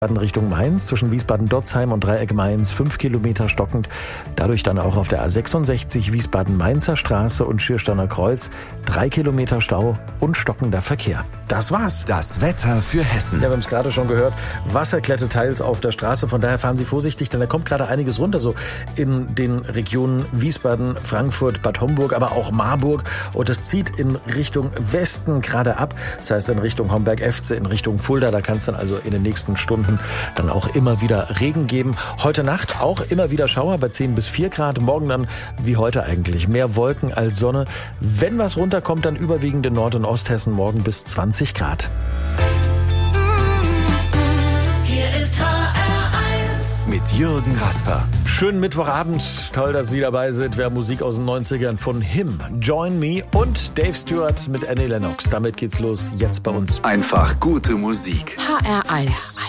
Richtung Mainz, zwischen Wiesbaden-Dotzheim und Dreieck Mainz 5 Kilometer stockend. Dadurch dann auch auf der A66 Wiesbaden-Mainzer Straße und Schiersteiner Kreuz 3 Kilometer Stau und stockender Verkehr. Das war's. Das Wetter für Hessen. Ja, wir haben es gerade schon gehört. Wasserklette teils auf der Straße. Von daher fahren Sie vorsichtig, denn da kommt gerade einiges runter. So in den Regionen Wiesbaden, Frankfurt, Bad Homburg, aber auch Marburg. Und es zieht in Richtung Westen gerade ab. Das heißt in Richtung Homberg-Efze, in Richtung Fulda. Da kann es dann also in den nächsten Stunden dann auch immer wieder Regen geben. Heute Nacht auch immer wieder Schauer bei 10 bis 4 Grad. Morgen dann wie heute eigentlich mehr Wolken als Sonne. Wenn was runterkommt, dann überwiegend in Nord- und Osthessen morgen bis 20 Grad. Hier ist HR1 mit Jürgen Rasper. Schönen Mittwochabend. Toll, dass Sie dabei sind. Wir haben Musik aus den 90ern von Him, Join Me und Dave Stewart mit Annie Lennox. Damit geht's los jetzt bei uns. Einfach gute Musik. HR1.